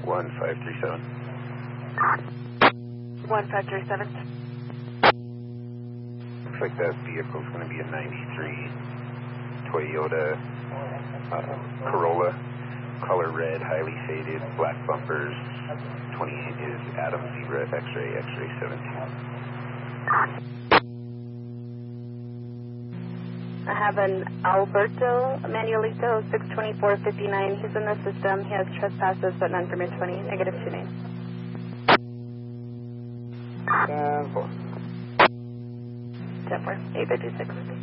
1537. 1537. Looks like that vehicle's going to be a 93 Toyota Corolla, color red, highly faded, black bumpers. 28 is Adam Zebra X-ray, X-ray 17. I have an Alberto Manuelito, 62459. He's in the system. He has trespasses, but none for mid-20. Negative 29. 10-4. 10-4. 856.